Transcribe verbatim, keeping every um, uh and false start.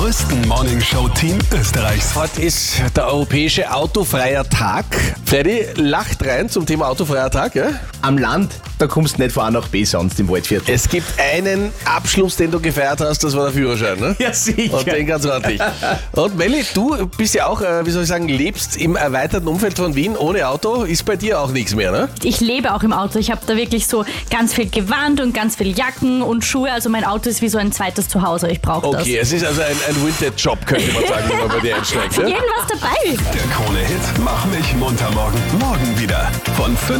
größten Morningshow-Team Österreichs. Heute ist der europäische Autofreier Tag. Freddy lacht rein zum Thema Autofreier Tag, ja? Am Land, da kommst du nicht von A nach B, sonst im Waldviertel. Es gibt einen Abschluss, den du gefeiert hast, das war der Führerschein, ne? Ja, sicher. Und den ganz ordentlich. Und Melli, du bist ja auch, äh, wie soll ich sagen, lebst im erweiterten Umfeld von Wien ohne Auto, ist bei dir auch nichts mehr, ne? Ich lebe auch im Auto. Ich habe da wirklich so ganz viel Gewand und ganz viel Jacken und Schuhe. Also mein Auto ist wie so ein zweites Zuhause. Ich brauche das. Okay, es ist also ein, ein Vintage-Job, könnte man sagen, wenn man bei dir einsteigt. Für Ne? jeden was dabei. Der Krone-Hit Mach mich munter morgen. Morgen wieder von fünf